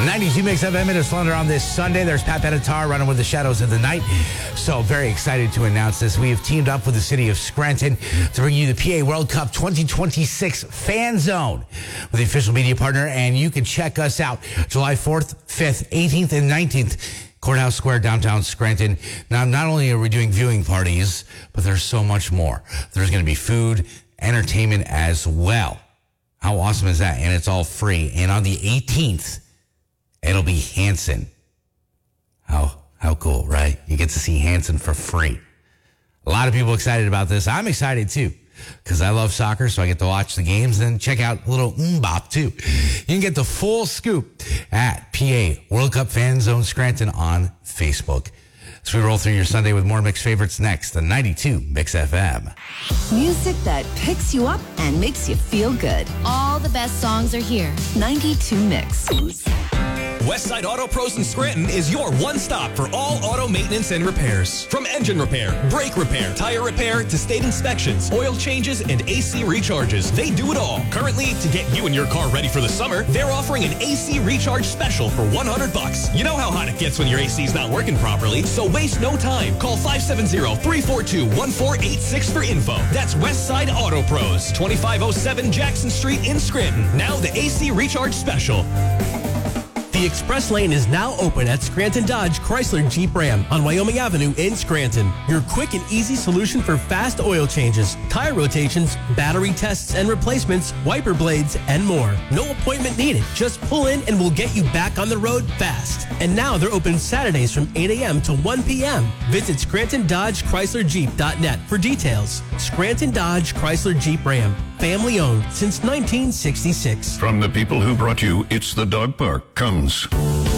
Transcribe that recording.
92 Mix FM in Slaughter on this Sunday. There's Pat Benatar running with the Shadows of the Night. So very excited to announce this. We have teamed up with the city of Scranton to bring you the PA World Cup 2026 Fan Zone with the official media partner. And you can check us out July 4th, 5th, 18th, and 19th. Courthouse Square, downtown Scranton. Now, not only are we doing viewing parties, but there's so much more. There's going to be food, entertainment as well. How awesome is that? And it's all free. And on the 18th, it'll be Hanson. How cool, right? You get to see Hanson for free. A lot of people excited about this. I'm excited too, because I love soccer, so I get to watch the games and check out a little Mbop too. You can get the full scoop at PA World Cup Fan Zone Scranton on Facebook. So we roll through your Sunday with more Mix favorites next, the 92 Mix FM. Music that picks you up and makes you feel good. All the best songs are here. 92 Mix. Westside Auto Pros in Scranton is your one stop for all auto maintenance and repairs. From engine repair, brake repair, tire repair, to state inspections, oil changes, and AC recharges. They do it all. Currently, to get you and your car ready for the summer, they're offering an AC recharge special for $100. You know how hot it gets when your AC's not working properly, so waste no time. Call 570-342-1486 for info. That's Westside Auto Pros, 2507 Jackson Street in Scranton. Now the AC recharge special. The Express Lane is now open at Scranton Dodge Chrysler Jeep Ram on Wyoming Avenue in Scranton. Your quick and easy solution for fast oil changes, tire rotations, battery tests and replacements, wiper blades, and more. No appointment needed. Just pull in and we'll get you back on the road fast. And now they're open Saturdays from 8 a.m. to 1 p.m. Visit ScrantonDodgeChryslerJeep.net for details. Scranton Dodge Chrysler Jeep Ram. Family owned since 1966. From the people who brought you It's the Dog Park comes